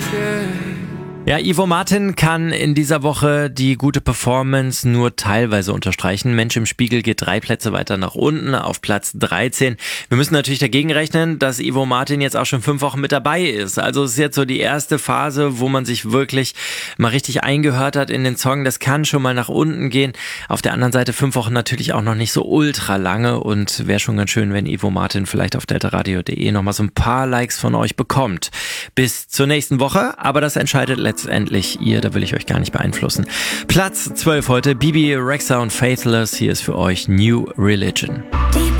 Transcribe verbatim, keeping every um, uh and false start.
Ja, Ivo Martin kann in dieser Woche die gute Performance nur teilweise unterstreichen. Mensch im Spiegel geht drei Plätze weiter nach unten auf Platz dreizehn. Wir müssen natürlich dagegen rechnen, dass Ivo Martin jetzt auch schon fünf Wochen mit dabei ist. Also es ist jetzt so die erste Phase, wo man sich wirklich mal richtig eingehört hat in den Song. Das kann schon mal nach unten gehen. Auf der anderen Seite fünf Wochen natürlich auch noch nicht so ultra lange und wäre schon ganz schön, wenn Ivo Martin vielleicht auf deltaradio punkt de nochmal so ein paar Likes von euch bekommt. Bis zur nächsten Woche, aber das entscheidet letztendlich Letztendlich ihr, da will ich euch gar nicht beeinflussen. Platz zwölf heute, Bibi Rexha und Faithless. Hier ist für euch New Religion.